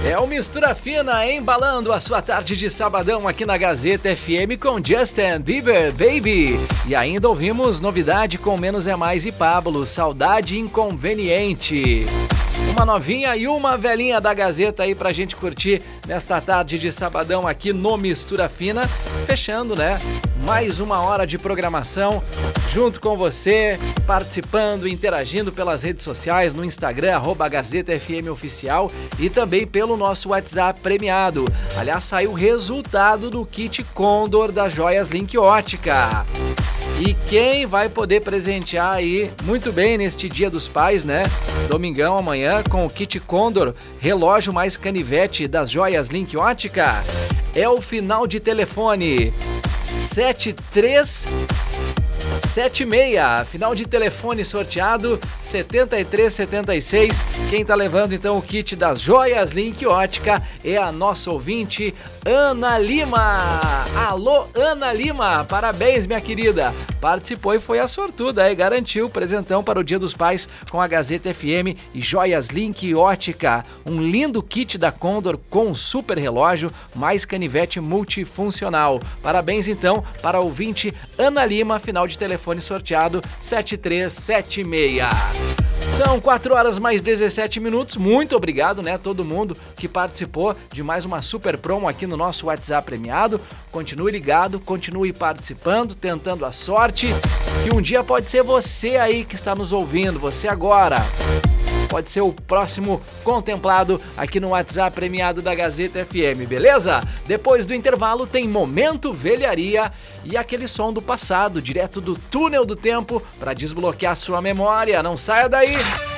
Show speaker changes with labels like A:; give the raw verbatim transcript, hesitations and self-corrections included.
A: É o Mistura Fina embalando a sua tarde de sabadão aqui na Gazeta F M com Justin Bieber, Baby. E ainda ouvimos novidade com Menos é Mais e Pablo, Saudade Inconveniente. Uma novinha e uma velhinha da Gazeta aí pra gente curtir nesta tarde de sabadão aqui no Mistura Fina. Fechando, né? Mais uma hora de programação junto com você, participando, interagindo pelas redes sociais, no Instagram, arroba Gazeta F M Oficial e também pelo nosso WhatsApp premiado. Aliás, saiu o resultado do kit Condor da Joias Link Ótica. E quem vai poder presentear aí muito bem neste Dia dos Pais, né? Domingão amanhã com o kit Condor, relógio mais canivete das Joias Link Ótica, é o final de telefone sete três sete seis, final de telefone sorteado setenta e três setenta e seis. Quem tá levando então o kit das Joias Link Ótica é a nossa ouvinte Ana Lima. Alô, Ana Lima, parabéns, minha querida. Participou e foi a sortuda, aí garantiu o presentão para o Dia dos Pais com a Gazeta F M e Joias Link Ótica. Um lindo kit da Condor com um super relógio mais canivete multifuncional. Parabéns então para a ouvinte Ana Lima, final de telefone sorteado sete três sete seis. São quatro horas mais dezessete minutos. Muito obrigado, né, a todo mundo que participou de mais uma super promo aqui no nosso WhatsApp premiado. Continue ligado, continue participando, tentando a sorte, que um dia pode ser você aí que está nos ouvindo, você agora. Pode ser o próximo contemplado aqui no WhatsApp premiado da Gazeta F M, beleza? Depois do intervalo tem Momento Velharia e aquele som do passado, direto do túnel do tempo, para desbloquear sua memória. Não saia daí!